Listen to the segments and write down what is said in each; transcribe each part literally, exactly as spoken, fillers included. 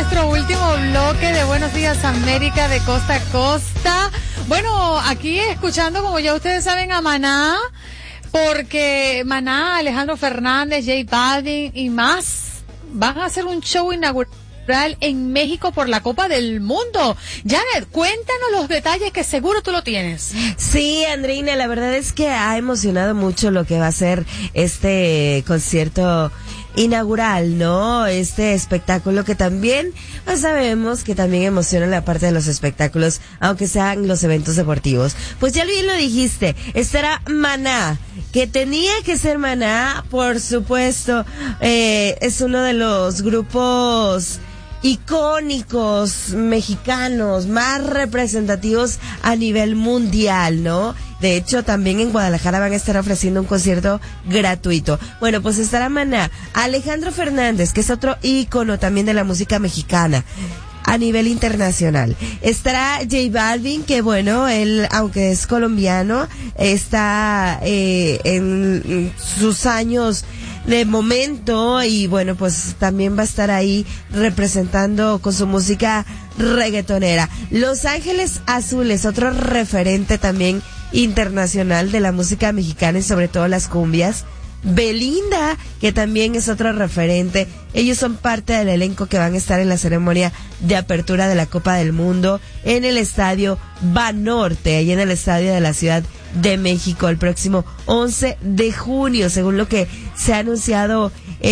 nuestro último bloque de Buenos Días América de costa a costa. Bueno, aquí escuchando, como ya ustedes saben, a Maná, porque Maná, Alejandro Fernández, J Balvin y más van a hacer un show inaugural en México por la Copa del Mundo. Janet, cuéntanos los detalles que seguro tú lo tienes. Sí, Andreina, la verdad es que ha emocionado mucho lo que va a ser este concierto inaugural, ¿no? Este espectáculo que también, pues sabemos que también emociona la parte de los espectáculos, aunque sean los eventos deportivos. Pues ya bien lo dijiste, estará Maná, que tenía que ser Maná, por supuesto, eh, es uno de los grupos icónicos mexicanos más representativos a nivel mundial, ¿no? De hecho, también en Guadalajara van a estar ofreciendo un concierto gratuito. Bueno, pues estará Maná, Alejandro Fernández, que es otro ícono también de la música mexicana a nivel internacional. Estará J Balvin, que bueno, él, aunque es colombiano, está eh, en sus años de momento y bueno, pues también va a estar ahí representando con su música reggaetonera. Los Ángeles Azules, otro referente también internacional de la música mexicana y sobre todo las cumbias. Belinda, que también es otro referente. Ellos son parte del elenco que van a estar en la ceremonia de apertura de la Copa del Mundo en el estadio Banorte, ahí en el estadio de la Ciudad de México, el próximo once de junio, según lo que se ha anunciado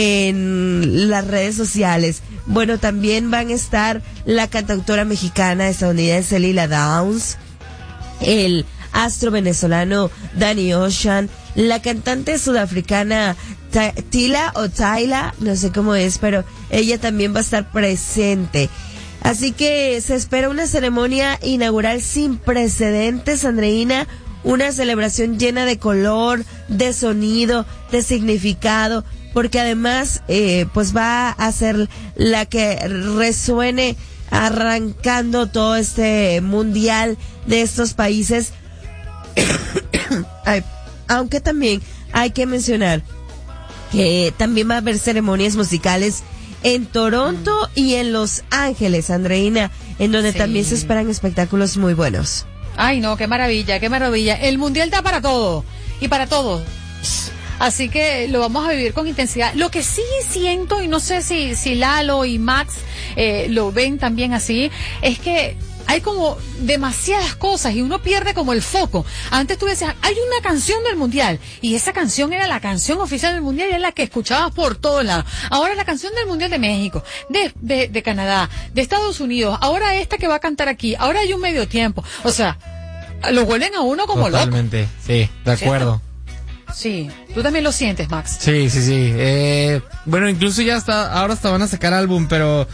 en las redes sociales. Bueno, también van a estar la cantautora mexicana estadounidense Lila Downs, el astro venezolano Danny Ocean, la cantante sudafricana Tila o Tyla, no sé cómo es, pero ella también va a estar presente. Así que se espera una ceremonia inaugural sin precedentes, Andreina, una celebración llena de color, de sonido, de significado, porque además eh, pues va a ser la que resuene arrancando todo este mundial de estos países. Ay, aunque también hay que mencionar que también va a haber ceremonias musicales en Toronto mm. y en Los Ángeles, Andreina, en donde sí. también se esperan espectáculos muy buenos. Ay, no, qué maravilla, qué maravilla. El mundial da para todo y para todos. Así que lo vamos a vivir con intensidad. Lo que sí siento, y no sé si, si Lalo y Max eh, lo ven también así, es que hay como demasiadas cosas y uno pierde como el foco. Antes tú decías, hay una canción del mundial y esa canción era la canción oficial del mundial y era la que escuchabas por todos lados. Ahora la canción del mundial de México, de, de, de Canadá, de Estados Unidos, ahora esta que va a cantar aquí, ahora hay un medio tiempo. O sea, lo vuelven a uno como Totalmente, loco. Sí, de acuerdo. ¿Cierto? Sí, tú también lo sientes, Max. Sí, sí, sí. Eh, bueno, incluso ya hasta ahora hasta van a sacar álbum, pero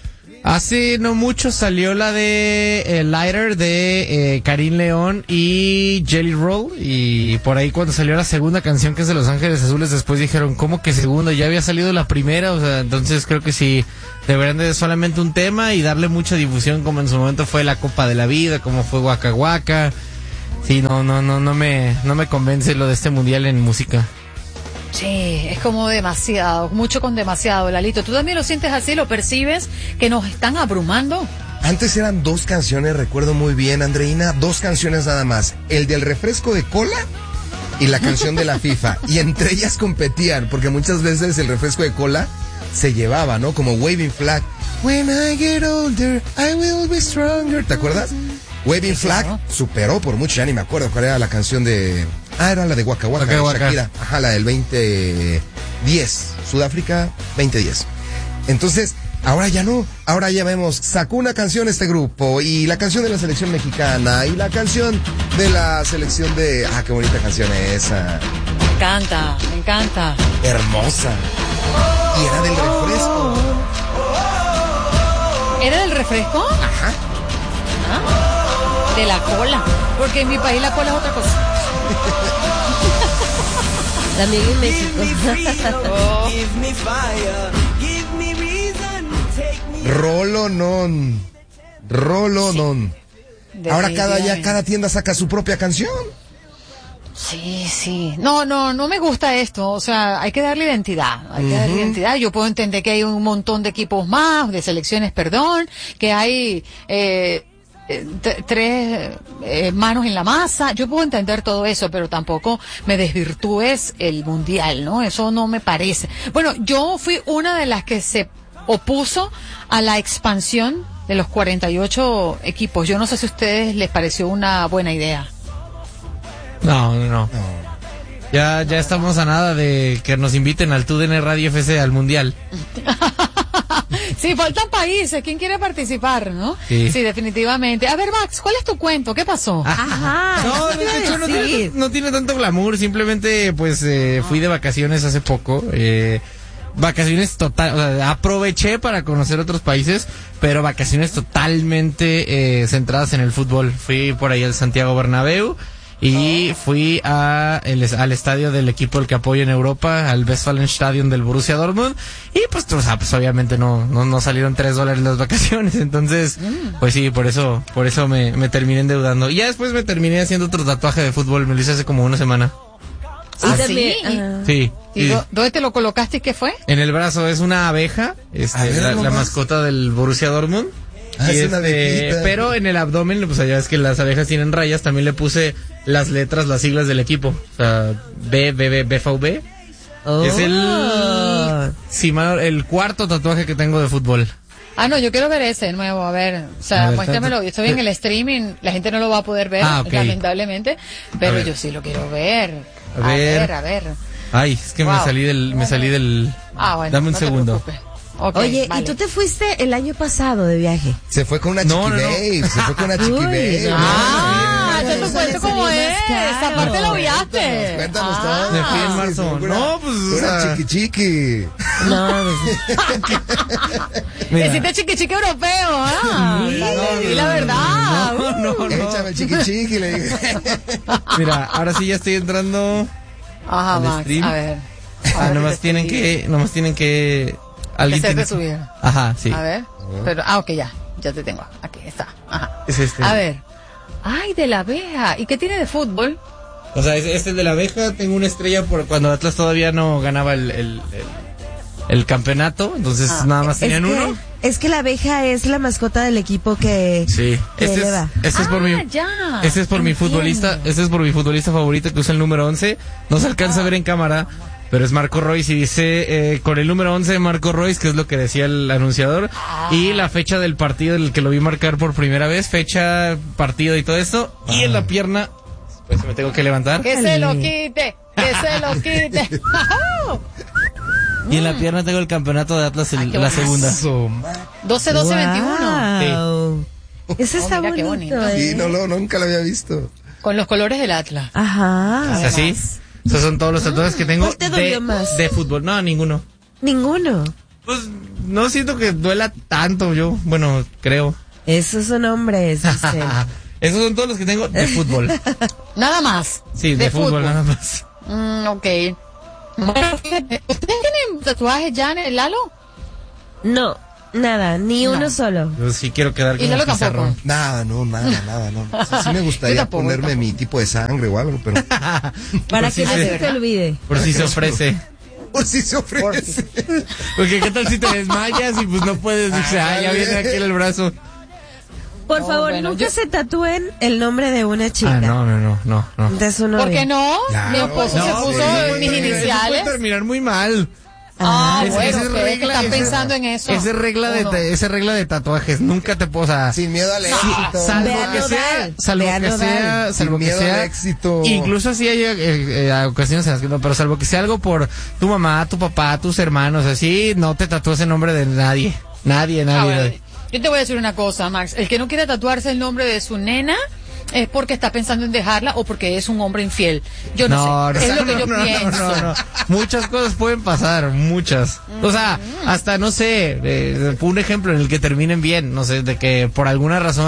hace no mucho salió la de eh, Lighter de eh, Karim León y Jelly Roll, y por ahí cuando salió la segunda canción, que es de Los Ángeles Azules, después dijeron, ¿cómo que segunda? Ya había salido la primera, o sea, entonces creo que sí deberían de solamente un tema y darle mucha difusión, como en su momento fue la Copa de la Vida, como fue Waka Waka. Sí, no, no, no, no me, no me convence lo de este mundial en música. Sí, es como demasiado, mucho con demasiado, Lalito. ¿Tú también lo sientes así, lo percibes, que nos están abrumando? Antes eran dos canciones, recuerdo muy bien, Andreina, dos canciones nada más. El del refresco de cola y la canción de la FIFA. Y entre ellas competían, porque muchas veces el refresco de cola se llevaba, ¿no? Como Waving Flag. When I get older, I will be stronger. ¿Te acuerdas? Waving Flag superó por mucho, ya ni me acuerdo cuál era la canción de... Ah, era la de Waka Waka, de Shakira. Ajá, la del veinte diez. Sudáfrica, veinte diez. Entonces, ahora ya no. Ahora ya vemos, sacó una canción este grupo, y la canción de la selección mexicana, y la canción de la selección de... Ah, qué bonita canción es esa. Me encanta, me encanta. Hermosa. Y era del refresco. ¿Era del refresco? Ajá. ¿Ah? De la cola, porque en mi país la cola es otra cosa. También en México. Oh. Rolonon. Rolonon. Sí. Ahora cada ya cada tienda saca su propia canción. Sí, sí. No, no, no me gusta esto. O sea, hay que darle identidad. Hay que darle identidad. Yo puedo entender que hay un montón de equipos más, de selecciones, perdón, que hay eh, eh, t- tres eh, manos en la masa. Yo puedo entender todo eso, pero tampoco me desvirtúes el mundial, ¿no? Eso no me parece. Bueno, yo fui una de las que se opuso a la expansión de los cuarenta y ocho equipos. Yo no sé si a ustedes les pareció una buena idea. No, no, no. Ya, ya estamos a nada de que nos inviten al T U D N Radio F C al Mundial. Sí, faltan países. ¿Quién quiere participar, no? Sí. Sí, definitivamente. A ver, Max, ¿cuál es tu cuento? ¿Qué pasó? Ajá. No, eso te iba a de hecho no decir. tiene, no tiene tanto glamour, simplemente pues eh, fui de vacaciones hace poco, eh, vacaciones total, o sea, aproveché para conocer otros países, pero vacaciones totalmente eh, centradas en el fútbol. Fui por ahí al Santiago Bernabéu y fui a el, al estadio del equipo al que apoyo en Europa, al Westfalenstadion del Borussia Dortmund, y pues, o sea, pues obviamente no, no, no salieron tres dólares las vacaciones, entonces, pues sí, por eso, por eso me, me terminé endeudando. Y ya después me terminé haciendo otro tatuaje de fútbol, me lo hice hace como una semana. Y ¿Ah, también, sí? ah. Sí. ¿Y sí. dó- dónde te lo colocaste y qué fue? En el brazo es una abeja, este, A ver, la, la nomás. mascota del Borussia Dortmund. Ah, Y es una este, abejita. pero en el abdomen, pues allá es que las abejas tienen rayas, también le puse las letras, las siglas del equipo. O sea, B, B, B, B, V, V. Oh. Es el, sí, ma- el cuarto tatuaje que tengo de fútbol. Ah, no, yo quiero ver ese nuevo, a ver, o sea, A ver, muéstramelo. tanto- Yo estoy en el streaming, la gente no lo va a poder ver, Ah, ok. lamentablemente, pero A ver. yo sí lo quiero ver. A A ver. ver, a ver. Ay, es que me Wow. salí del, me salí del, Ah, bueno. dame un no te segundo. preocupes. Ok, Oye, vale. ¿y tú te fuiste el año pasado de viaje? Se fue con una No, chiqui no, no. babe, se fue con una chiqui Uy, babe. no. Ah, Por ya te eso cuento le cómo salió es. más caro. Esa parte la obviaste. Cuéntanos Ah. todo. Me fui en Sí, marzo. se fue con una- No, pues, o una sea- chiqui chiqui. No, Mira. Hiciste chiqui chiqui europeo, ¿ah? Sí. Y la verdad. No, no, no. Échame el chiqui chiqui, le dije. Mira, ahora sí ya estoy entrando. Ajá, al Max, stream. a ver. Ah, A ver, nomás te tienen estoy- que, nomás tienen que, alguien hacerte tiene- subir. Ajá, sí. A ver. Pero, ah, ok, ya. Ya te tengo. Aquí está. Ajá. Es este. A ver. Ay, de la abeja. ¿Y qué tiene de fútbol? O sea, este es el de la abeja. Tengo una estrella por cuando Atlas todavía no ganaba el, el, el, el campeonato. Entonces Ah, nada más es tenían que, uno. es que la abeja es la mascota del equipo que, Sí. que Este es, eleva. este es por Ah, mi, ya. este es por mi Entiendo. futbolista, este es por mi futbolista favorito que usa el número once. No se alcanza a ver en cámara, pero es Marco Royce y dice eh, con el número once Marco Royce, que es lo que decía el anunciador, y la fecha del partido en el que lo vi marcar por primera vez, fecha, partido y todo esto, y en la pierna, pues me tengo que levantar, Que se lo quite. Que se lo quite. y en la pierna tengo el campeonato de Atlas, el- Ay, qué la bonito. segunda. doce, doce, veintiuno. Wow. Ese Oh, está mira qué bonito, bonito. ¿eh? Sí, no, lo- nunca lo había visto. Con los colores del Atlas. Ajá. ¿Así? Esos son todos los tatuajes que tengo ¿Cuál te dolió de, más? de fútbol. No, ninguno. Ninguno. Pues no siento que duela tanto yo. Bueno, creo. Esos son hombres, dicen. Esos son todos los que tengo de fútbol. Nada más. Sí, de, fútbol, nada más. Mm, ok. Bueno, fíjate, ¿ustedes tienen tatuajes ya en el Lalo? No, nada, ni No. uno solo. Yo sí quiero quedar Y como Lalo tampoco. pizarrón. Nada, no, nada, nada, no. Sí, sí me Yo gustaría tampoco, ponerme tampoco. mi tipo de sangre o algo, pero Para si que no se- se te olvide. Por si se ofrece. por si se ofrece. Porque qué tal si te desmayas y pues no puedes. Dice, ah, ya viene aquí el brazo. Por No, favor, bueno, nunca yo- se tatúen el nombre de una chica. Ah, no, no, no, no, no. De su novio. ¿Por qué no? Claro. Mi esposo No, se puso sí. mis Eso iniciales. puede terminar muy mal. Ah, Esa- bueno, esa es ustedes que regla- están esa- pensando en eso. Esa es regla de, ¿O no? ta- esa es regla de tatuajes. Nunca te posa. Sin miedo al éxito. Salvo Vean que Nodal, sea, salvo vean que Nodal. sea, Sin salvo que miedo al sea, éxito. incluso así hay eh, eh, ocasiones en las que no, pero salvo que sea algo por tu mamá, tu papá, tus hermanos, así, no te tatúes el nombre de nadie, nadie, Ah, nadie. bueno, nadie. yo te voy a decir una cosa, Max. El que no quiere tatuarse el nombre de su nena es porque está pensando en dejarla o porque es un hombre infiel. Yo no, sé. Es lo que yo no, no, pienso. no, no. Muchas cosas pueden pasar, muchas. O sea, hasta no sé, eh, un ejemplo en el que terminen bien, no sé, de que por alguna razón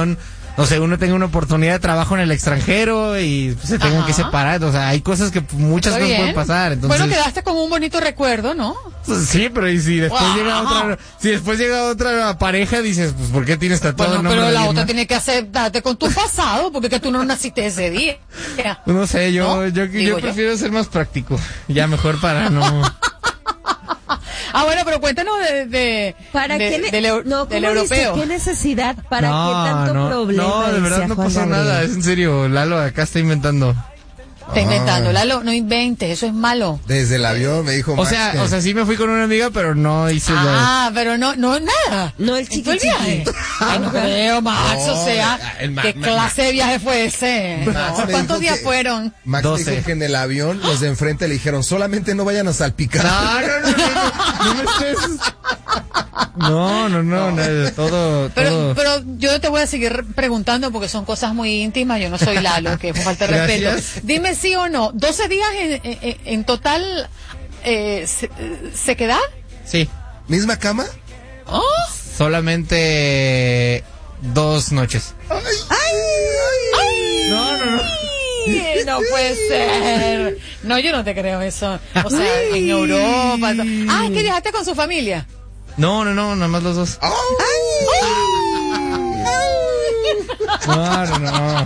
no sé, uno tenga una oportunidad de trabajo en el extranjero y se tengan Ajá. que separar. O sea, hay cosas que muchas Está cosas bien. pueden pasar. Entonces, Bueno, quedaste con un bonito recuerdo, ¿no? pues, sí, pero y si después Wow. llega otra, si después llega otra pareja, dices, pues, ¿por qué tienes tatuado Bueno, el nombre pero de la alguien otra más? tiene que aceptarte con tu pasado, porque que tú no naciste ese día. No sé, yo, ¿No? yo, yo, Digo yo. prefiero ser más práctico. Ya mejor para no. Ah, bueno, pero cuéntanos de, de, ¿Para de- qué ne- del, eu- no, del ¿cómo dice? europeo. ¿Qué necesidad? ¿Para no, qué tanto no, problema? no, de verdad decía no Juan pasó Gabriel? nada. Es en serio, Lalo acá está inventando. Está inventando, Lalo, no inventes, eso es malo. Desde el avión me dijo O Max sea, que- o sea, sí me fui con una amiga, pero no hice la... Ah, pero no, no, nada. No el ¿En chiqui todo el viaje? chiqui. Ay, no creo, Max, No, o sea, el Ma- ¿qué Ma- clase de viaje fue ese? Max No, me ¿cuántos dijo días que- fueron? Max doce. dijo que en el avión los de enfrente le dijeron, solamente no vayan a salpicar. No, no, no, no, no, no me estés... No, no, no, no, todo, Pero, todo... pero yo te voy a seguir preguntando porque son cosas muy íntimas. Yo no soy Lalo, que es falta de respeto. Gracias. Dime sí o no. ¿doce días en, en, en total eh, se, se queda? Sí, ¿Misma cama? ¿Oh? solamente dos noches. ¡Ay! No, no, no. Ay, no puede ser. No, yo no te creo eso. O sea, en Europa. to- Ah, es que viajaste con su familia. No, no, no, nada más los dos. ¡Ay! No, no, no.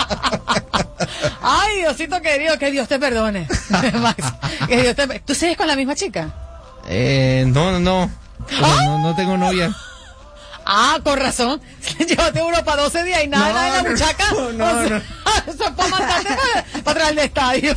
Ay, Diosito querido, que Dios te perdone. Max, que Dios te... ¿Tú sigues con la misma chica? Eh, no, no, no. O sea, no, no tengo novia. Ah, con razón. Llévate uno para doce días y nada, No, nada en la no, muchaca. no, no, O sea, eso es para matarte para, para traer del estadio.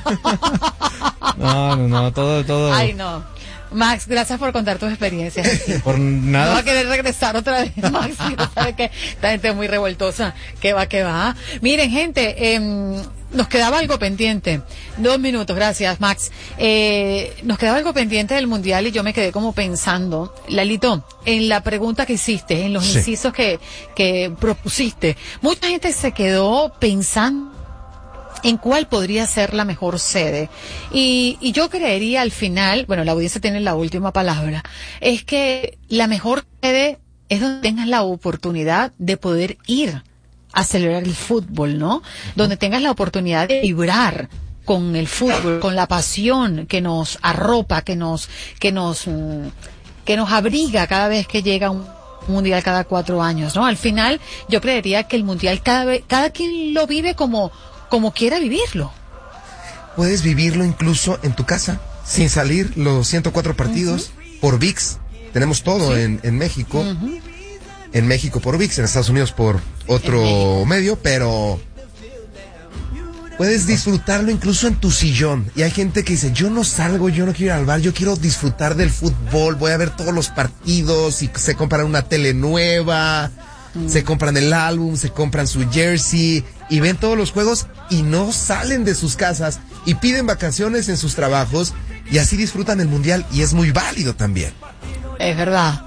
No, no, no, todo, todo. Ay, no. Max, gracias por contar tus experiencias. Por No va nada. a querer regresar otra vez, Max. ¿Sabe qué? Esta gente es muy revoltosa. Que va, que va. Miren, gente, eh, nos quedaba algo pendiente. Dos minutos, gracias, Max. Eh, nos quedaba algo pendiente del Mundial y yo me quedé como pensando, Lalito, en la pregunta que hiciste, en los Sí. incisos que, que propusiste. Mucha gente se quedó pensando en cuál podría ser la mejor sede. Y, y yo creería al final, bueno, la audiencia tiene la última palabra, es que la mejor sede es donde tengas la oportunidad de poder ir a celebrar el fútbol, ¿no? Donde tengas la oportunidad de vibrar con el fútbol, con la pasión que nos arropa, que nos, que nos, mm, que nos abriga cada vez que llega un mundial cada cuatro años, ¿no? Al final, yo creería que el mundial cada vez, cada quien lo vive como, como quiera vivirlo. Puedes vivirlo incluso en tu casa, sin salir los ciento cuatro partidos, por V I X. Tenemos todo en, en México. En México por V I X, en Estados Unidos por otro medio, pero puedes disfrutarlo incluso en tu sillón. Y hay gente que dice, yo no salgo, yo no quiero ir al bar, yo quiero disfrutar del fútbol, voy a ver todos los partidos y se compran una tele nueva, se compran el álbum, se compran su jersey y ven todos los juegos y no salen de sus casas y piden vacaciones en sus trabajos y así disfrutan el mundial y es muy válido también. Es verdad.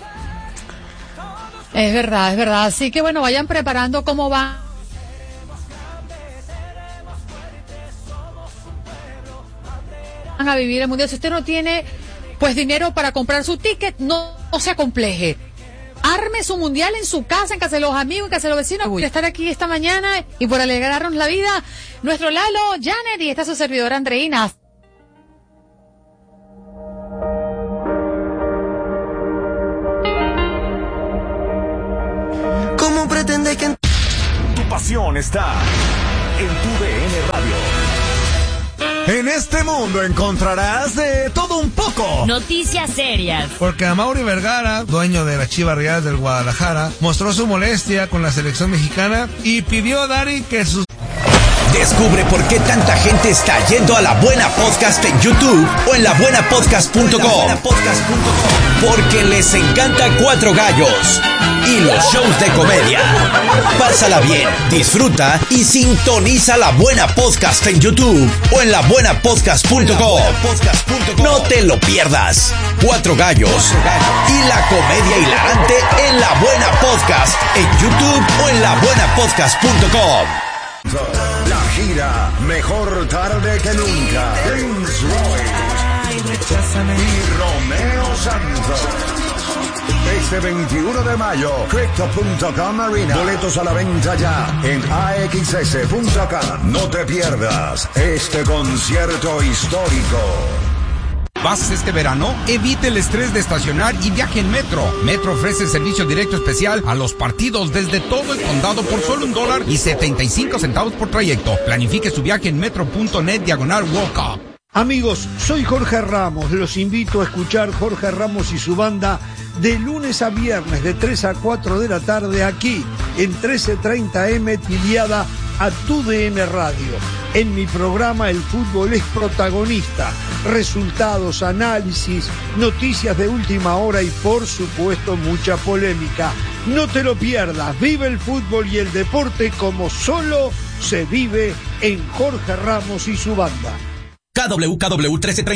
Es verdad, es verdad. Así que bueno, vayan preparando cómo va. Van a vivir el mundial. Si usted no tiene pues dinero para comprar su ticket, no, no se acompleje. Arme su mundial en su casa, en casa de los amigos, en casa de los vecinos. Voy a estar aquí esta mañana y por alegrarnos la vida, nuestro Lalo, Janet y esta su servidora Andreina. ¿Cómo pretende que... Tu pasión está en tu D N Radio. En este mundo encontrarás de todo un poco. Noticias serias. Porque Amaury Vergara, dueño de la Chivas Rayadas del Guadalajara, mostró su molestia con la selección mexicana y pidió a Dari que sus... Descubre por qué tanta gente está yendo a La Buena Podcast en YouTube o en la buena podcast punto com. Porque les encanta Cuatro Gallos y los shows de comedia. Pásala bien, disfruta y sintoniza La Buena Podcast en YouTube o en la buena podcast punto com. No te lo pierdas. Cuatro Gallos y la comedia hilarante en La Buena Podcast en YouTube o en la buena podcast punto com. La gira Mejor Tarde que Nunca. Prince Royce y Romeo Santos. Este veintiuno de mayo, Crypto punto com Arena. Boletos a la venta ya en A X S punto com. No te pierdas este concierto histórico. ¿Vas este verano? Evite el estrés de estacionar y viaje en Metro. Metro ofrece servicio directo especial a los partidos desde todo el condado por solo un dólar y setenta y cinco centavos por trayecto. Planifique su viaje en metro punto net diagonal walk up. Amigos, soy Jorge Ramos. Los invito a escuchar Jorge Ramos y su banda de lunes a viernes de tres a cuatro de la tarde aquí en trece treinta eme Tiliada a Tu D N Radio. En mi programa el fútbol es protagonista. Resultados, análisis, noticias de última hora y por supuesto mucha polémica. No te lo pierdas. Vive el fútbol y el deporte como solo se vive en Jorge Ramos y su banda. K W K W trece treinta